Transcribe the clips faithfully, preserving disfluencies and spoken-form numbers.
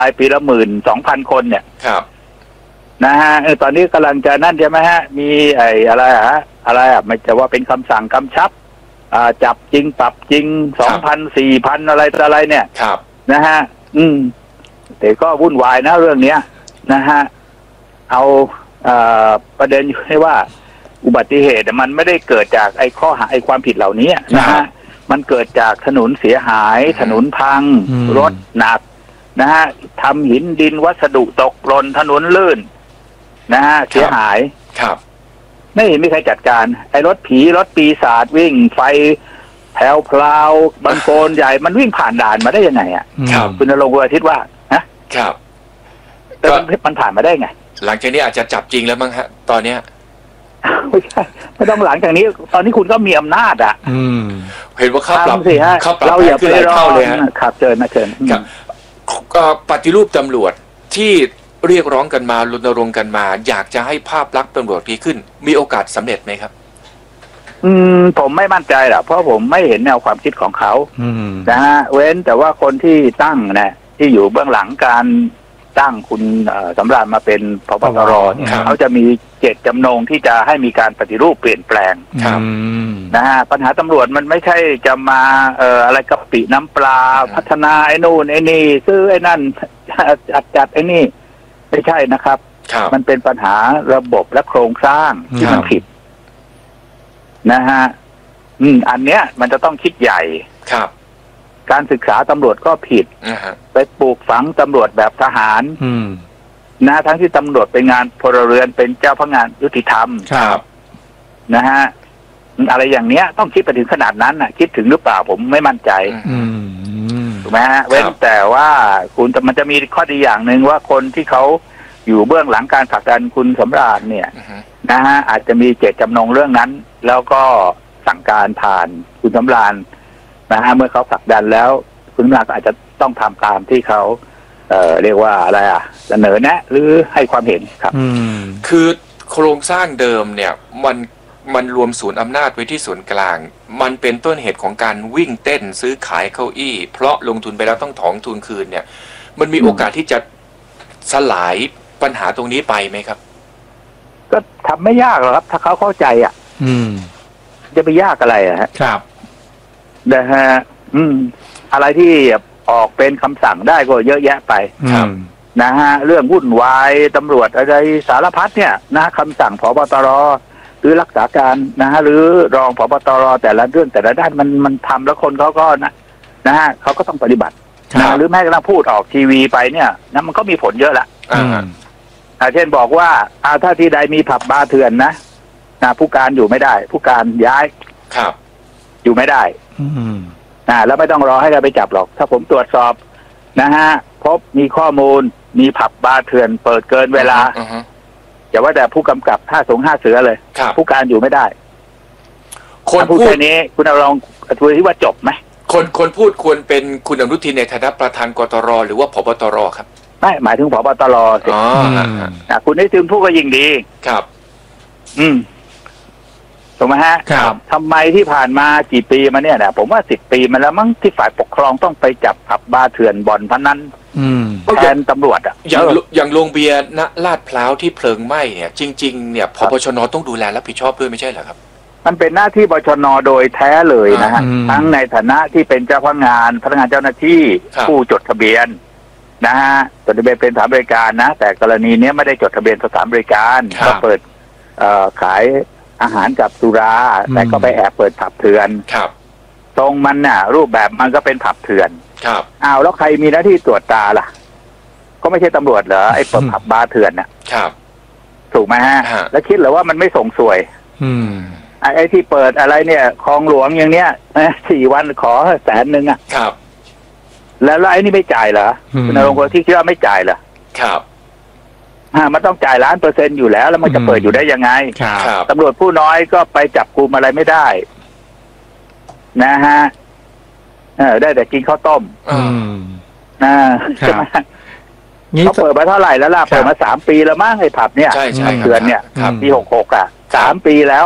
ายปีละหมื่นสองพันคนเนี่ยครับนะฮะตอนนี้กำลังจะนั่นใช่ไหมฮะมีไอ้อะไรฮะอะไรอ่ะไม่จะว่าเป็นคำสั่งกำชับอ่าจับจริงปรับจริงสองพันสี่พันอะไรอะไรเนี่ยครับนะฮะอืมแต่ก็วุ่นวายนะเรื่องเนี้ยนะฮะเอาอ่าประเด็นอยู่ให้ว่าอุบัติเหตุมันไม่ได้เกิดจากไอ้ข้อหาไอ้ความผิดเหล่านี้นะฮะมันเกิดจากถนนเสียหายถนนพังรถหนักนะฮะทำหินดินวัสดุตกหล่นถนนลื่นนะฮะเสียหายครับไม่เห็นมีใครจัดการไอ้รถผีรถปีศาจวิ่งไฟแผ่วพลาวบังโกนใหญ่มันวิ่งผ่านด่านมาได้ยังไงอ่ะคุณณรงค์อาทิตย์ว่าฮะครับแต่มันมันผ่านมาได้ไงหลังจากนี้อาจจะจับจริงแล้วมั้งฮะตอนเนี้ยไม่ใช่ไม่ต้องหลังจากนี้ตอนนี้คุณก็มีอำนาจอ่ะเห็นว่าเข้าปรับสิฮะเราอย่าไปรอเลยฮะขับเชิญนะเชิญครับปฏิรูปตำรวจที่เรียกร้องกันมารณรงค์กันมาอยากจะให้ภาพลักษณ์ตำรวจดีขึ้นมีโอกาสสำเร็จไหมครับอืมผมไม่มั่นใจหรอกเพราะผมไม่เห็นแนวความคิดของเขานะฮะเว้นแต่ว่าคนที่ตั้งเนี่ยที่อยู่เบื้องหลังการตั้งคุณสำราญมาเป็นผบ.ตร.เนี่ยเขาจะมีเจตจำนงที่จะให้มีการปฏิรูปเปลี่ยนแปลงนะฮะปัญหาตำรวจมันไม่ใช่จะมาเอ่ออะไรกะปิน้ำปลาพัฒนาไอ้นู่นไอ้นี่ซื้อไอ้นั่นจัดจัดไอ้นี่ไม่ใช่นะครับมันเป็นปัญหาระบบและโครงสร้างที่มันผิดนะฮะอืมอันเนี้ยมันจะต้องคิดใหญ่ครับการศึกษาตำรวจก็ผิดไปปลูกฝังตำรวจแบบทหารนะทั้งที่ตำรวจเป็นงานพลเรือนเป็นเจ้าพนักงานยุติธรรมนะฮะอะไรอย่างเนี้ยต้องคิดไปถึงขนาดนั้นน่ะคิดถึงหรือเปล่าผมไม่มั่นใจถูกไหมฮะเว้นแต่ว่าคุณมันจะมีข้อดีอย่างหนึ่งว่าคนที่เขาอยู่เบื้องหลังการผลักดันคุณสำราญเนี่ยนะฮะอาจจะมีเจตจำนงเรื่องนั้นแล้วก็สั่งการผ่านคุณสำราญนะฮะเมื่อเขาผลักดันแล้วคุณสำราญก็อาจจะต้องทำตามที่เขาเอ่อเรียกว่าอะไรอ่ะเสนอแนะหรือให้ความเห็นครับคือโครงสร้างเดิมเนี่ยมันมันรวมศูนย์อำนาจไว้ที่ศูนย์กลางมันเป็นต้นเหตุของการวิ่งเต้นซื้อขายเก้าอี้เพราะลงทุนไปแล้วต้องถอนทุนคืนเนี่ยมันมีโอกาสที่จะสลายปัญหาตรงนี้ไปไหมครับก็ทำไม่ยากหรอกครับถ้าเขาเข้าใจอ่ะอืมจะไปยากอะไรอ่ะครับนะฮะอืมอะไรที่ออกเป็นคำสั่งได้ก็เยอะแยะไปครับนะฮะเรื่องวุ่นวายตำรวจอะไรสารพัดเนี่ยนะคำสั่งผบ.ตร.หรือรักษาการนะฮะหรือรองผบ.ตร.แต่ละเรื่องแต่ละด้านมันมันทำแล้วคนเขาก็นะนะฮะเขาก็ต้องปฏิบัตินะหรือแม้กระทั่งพูดออกทีวีไปเนี่ยนะมันก็มีผลเยอะละอ่าเช่นบอกว่าอ่าถ้าที่ใดมีผับบาร์เถื่อนนะนะผู้การอยู่ไม่ได้ผู้การย้ายครับอยู่ไม่ได้อ่าแล้วไม่ต้องรอให้เราไปจับหรอกถ้าผมตรวจสอบนะฮะพบมีข้อมูลมีผับบาร์เถื่อนเปิดเกินเวลาอย่าว่าแต่ผู้กำกับห้าสงห้าเสือเลยผู้การอยู่ไม่ได้คนพูดนี้คุณเอาลองดูที่ว่าจบไหมคนคนพูดควรเป็นคุณอนุทินในฐานะประธานกตร.หรือว่าผบ.ตร.ครับไม่หมายถึงผบ.ตร.สิอ๋อคุณได้ถึงผู้ก็ยิ่งดีครับอืมถูกไหมฮะครับทำไมที่ผ่านมากี่ปีมาเนี่ยนะผมว่าสิบปีมาแล้วมั้งที่ฝ่ายปกครองต้องไปจับผับบาร์เถื่อนบ่อนพนันแทนตำรวจอ่ะอย่างอย่างโรงเบียร์ณลาดพร้าวที่เพลิงไหม้เนี่ยจริงๆเนี่ยพบชน.ต้องดูแลรับผิดชอบด้วยไม่ใช่เหรอครับมันเป็นหน้าที่บชน.โดยแท้เลยนะฮะทั้งในฐานะที่เป็นเจ้าพนักงานพนักงานเจ้าหน้าที่ผู้จดทะเบียนนะฮะจดทะเบียนเป็นสถานบริการนะแต่กรณีนี้ไม่ได้จดทะเบียนสถานบริการก็เปิดขายอาหารกับสุราแต่ก็ไปแอบเปิดผับเถื่อนตรงมันน่ะรูปแบบมันก็เป็นผับเถื่อนอ้าวแล้วใครมีหน้าที่ตรวจตาล่ะก็ไม่ใช่ตำรวจเหรอไอ้เปิดผับบาร์เถื่อนน่ะถูกไหมฮะแล้วคิดเหรอว่ามันไม่ส่งสวยไอ้ที่เปิดอะไรเนี่ยคลองหลวงอย่างเนี้ยสี่วันขอแสนหนึ่งอ่ะแล้วไอ้นี่ไม่จ่ายเหรอคุณนรงค์ที่คิดว่าไม่จ่ายเหรอครับฮะมันต้องจ่ายล้านเปอร์เซ็นต์อยู่แล้วแล้วมันจะเปิดอยู่ได้ยังไงตำรวจผู้น้อยก็ไปจับกุมอะไรไม่ได้นะฮะเออได้แต่กินข้าวต้มนะใช่ไหมเขาเปิดมาเท่าไหร่แล้วล่ะเปิดมาสามปีแล้วมั้งไอ้ผับเนี่ยใช่ใช่เดือนเนี่ยปีหกหกอ่ะสามปีแล้วอ่ะ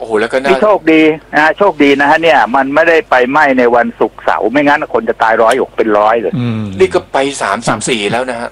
โอ้โหแล้วก็น่านี่โชคดีนะโชคดีนะฮะเนี่ยมันไม่ได้ไปไหม้ในวันศุกร์เสาร์ไม่งั้นคนจะตายร้อยอกเป็นร้อยเลยนี่ก็ไปสามสิบสี่แล้วนะฮะ